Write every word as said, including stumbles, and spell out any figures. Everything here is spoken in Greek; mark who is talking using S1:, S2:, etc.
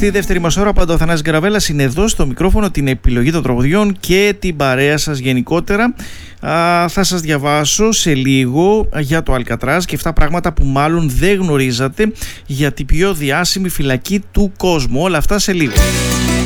S1: Στη δεύτερη μας ώρα, πάντα ο Θανάσης Γκαραβέλλας είναι εδώ στο μικρόφωνο, την επιλογή των τραγουδιών και την παρέα σας γενικότερα. Α, θα σας διαβάσω σε λίγο για το Αλκατράζ και αυτά πράγματα που μάλλον δεν γνωρίζατε για την πιο διάσημη φυλακή του κόσμου. Όλα αυτά σε λίγο.